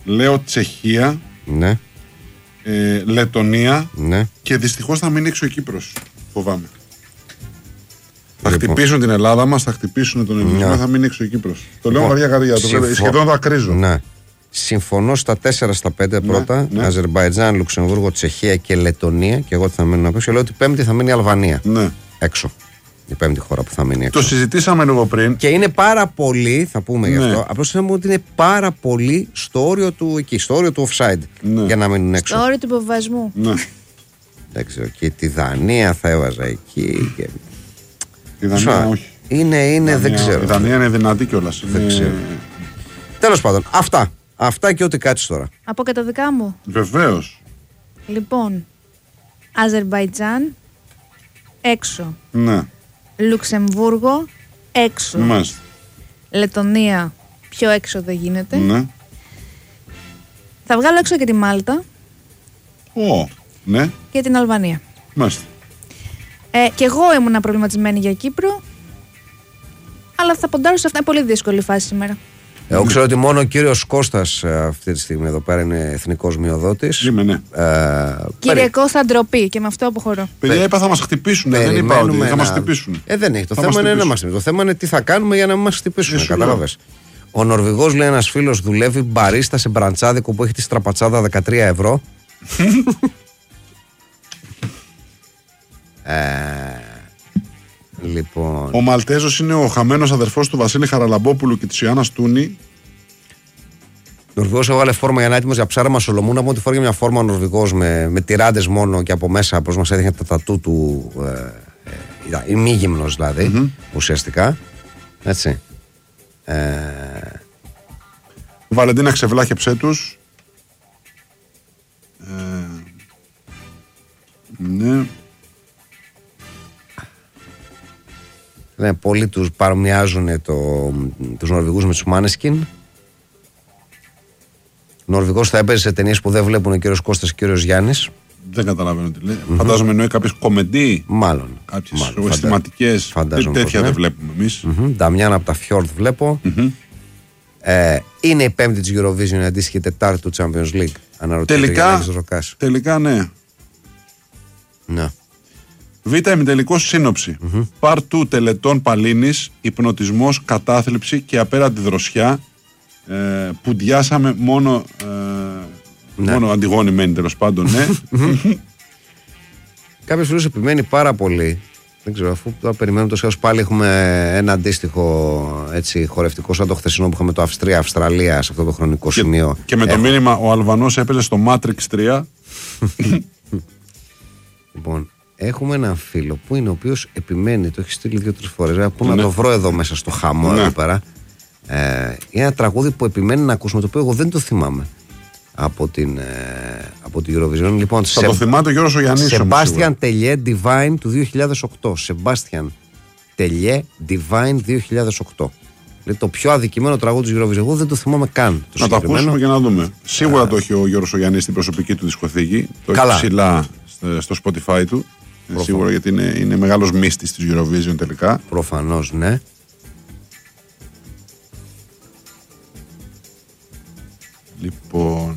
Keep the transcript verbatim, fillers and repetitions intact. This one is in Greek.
Λέω Τσεχία. Ναι. Ε, Λετονία. Ναι. Και δυστυχώς θα μείνει έξω η Κύπρος. Φοβάμαι. Θα Λοιπόν. χτυπήσουν την Ελλάδα μας, θα χτυπήσουν τον ελληνισμό, Ναι. θα μείνει έξω η Κύπρος. Το Λοιπόν, λέω βαριά καρδιά. συμφω... Το σχεδόν το ακρίζω. Ναι. Συμφωνώ στα τέσσερα στα πέντε Ναι, πρώτα. ναι. Αζερμπαϊτζάν, Λουξεμβούργο, Τσεχία και Λετονία. Και εγώ τι θα μείνω έξω. Λέω ότι πέμπτη θα μείνει η Αλβανία. Ναι. Έξω. Η πέμπτη χώρα που θα μείνει έξω. Το συζητήσαμε λίγο πριν. Και είναι πάρα πολύ, θα πούμε Ναι. γι' αυτό. Απλώς θέλω να πούμε ότι είναι πάρα πολύ στο όριο του εκεί, στο όριο του offside. Ναι. Για να μείνουν έξω. Στο όριο του υποβιβασμού. Ναι. Δεν ξέρω. Και τη Δανία θα έβαζα εκεί. Και... Η Δανία όχι. Είναι, είναι, Η δεν Δανία- ξέρω. Η Δανία είναι δυνατή κιόλας. Δεν Είναι- ξέρω. Τέλος πάντων, αυτά. Αυτά και ό,τι κάτσει τώρα. Από και τα δικά μου. Βεβαίως. Λοιπόν, Αζερμπαϊτζάν έξω. Ναι. Λουξεμβούργο έξω. Μάλιστα. Λετονία πιο έξω δεν γίνεται. Ναι. Θα βγάλω έξω και τη Μάλτα Ω. Ναι. και την Αλβανία. Μάλιστα. Ε, και εγώ ήμουν προβληματισμένη για Κύπρο, αλλά θα ποντάρω σε αυτά. Είναι πολύ δύσκολη φάση σήμερα. Εγώ ξέρω ότι μόνο ο κύριος Κώστας ε, αυτή τη στιγμή εδώ πέρα είναι εθνικός μειοδότης. Είμαι, ναι. Ε, Κύριε περι- Κώστα, ντροπή και με αυτό αποχωρώ. Παιδιά, είπα θα μας χτυπήσουν. Δεν είπα ότι περιμένουμε θα μας να- χτυπήσουν. Ε, δεν έχει. Το Θα θέμα μας είναι να χτυπήσουν. μας χτυπήσουν. Το θέμα είναι τι θα κάνουμε για να μην μας χτυπήσουν. Ε, σου Κατάλαβες. Ο Νορβηγός, λέει ένας φίλος, δουλεύει μπαρίστα σε μπραντσάδικο που έχει τη στραπατσάδα δεκατρία ευρώ. ε, λοιπόν. Ο Μαλτέζος είναι ο χαμένος αδερφός του Βασίλη Χαραλαμπόπουλου και της Ιωάννας Τούνη. Ο Νορβηγός έβαλε φόρμα για να έτοιμος για ψάραμα Σολομούνα. Από ό,τι φοράει μια φόρμα ο Νορβηγός με, με τυράντες μόνο και από μέσα, πώς μας έδειχνε τα τατού του. Ε, ε, μη γυμνος δηλαδή, Mm-hmm. ουσιαστικά. Έτσι. Ε, Βαλεντίνα, ξεβλάχεψέ τους. Ε, ναι. ναι, πολλοί τους παρομοιάζουν το, τους Νορβηγούς με τους Μάνεσκιν. Ο Νορβηγός θα έπαιζε σε ταινίες που δεν βλέπουν ο κύριος Κώστας και ο κύριος Γιάννης. Δεν καταλαβαίνω τι λέει. Mm-hmm. Φαντάζομαι εννοεί κάποιες κομεντί, Μάλλον. κάποιες Μάλλον, αισθηματικές. φαντάζομαι Τέτοια πως, δεν ναι. βλέπουμε εμείς. Mm-hmm. Νταμιάν από τα Φιόρτ βλέπω. Mm-hmm. Ε, είναι η πέμπτη της Eurovision, η αντίστοιχη τετάρτη του Champions League. Αναρωτιέται ο Τελικά, Γιάννης Ροκάς. τελικά ναι. Ναι. Β' ημιτελικός σύνοψη. Mm-hmm. Παρ του τελετών Παλίνης, υπνοτισμός, κατάθλιψη και απέραντη δροσιά. Ε, που διάσαμε μόνο, ε, Ναι. μόνο Αντιγόνη μένει τέλος πάντων, ναι. Κάποιος φίλος επιμένει πάρα πολύ. Δεν ξέρω, αφού τώρα περιμένουμε το σχέδιο, πάλι έχουμε ένα αντίστοιχο έτσι, χορευτικό σαν το χθεσινό που είχαμε το Αυστρία-Αυστραλία σε αυτό το χρονικό και, σημείο. και με το Έχουμε. μήνυμα ο Αλβανός έπαιζε στο Matrix τρία. Λοιπόν, έχουμε έναν φίλο που είναι ο οποίος επιμένει, το έχει στείλει δύο-τρεις φορές. Πού Ναι. να το βρω εδώ μέσα στο χαμό, Ναι. εδώ πέρα. Ε, είναι ένα τραγούδι που επιμένει να ακούσουμε, το οποίο εγώ δεν το θυμάμαι από την, ε, από την Eurovision. Λοιπόν, Θα το θυμάται ο Γιώργος ο Γιαννής. Sebastian Tellier Divine του δύο χιλιάδες οκτώ. Sebastian Tellier Divine δύο χιλιάδες οκτώ. Είναι το πιο αδικημένο τραγούδι της Eurovision. Εγώ δεν το θυμάμαι καν. Το Να το ακούσουμε και να δούμε. Σίγουρα το έχει ο Γιώργος ο Γιαννής στην προσωπική του δισκοθήκη. Το Καλά. έχει ψηλά στο Spotify του. Ε, σίγουρα γιατί είναι, είναι μεγάλος μύστης της Eurovision τελικά. Προφανώς, ναι. Λοιπόν.